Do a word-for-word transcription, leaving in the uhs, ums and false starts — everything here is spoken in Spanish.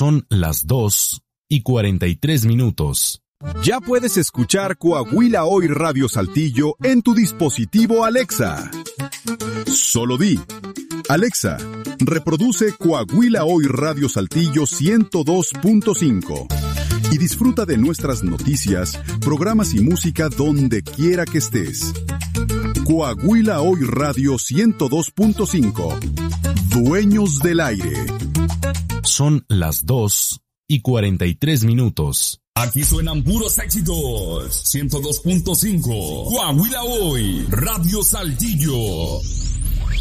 Son las dos y cuarenta y tres minutos. Ya puedes escuchar Coahuila Hoy Radio Saltillo en tu dispositivo Alexa. Solo di: Alexa, reproduce Coahuila Hoy Radio Saltillo ciento dos punto cinco y disfruta de nuestras noticias, programas y música donde quiera que estés. Coahuila Hoy Radio ciento dos punto cinco. Dueños del aire. Son las dos y cuarenta y tres minutos. Aquí suenan puros éxitos. ciento dos punto cinco. Coahuila Hoy Radio Saltillo.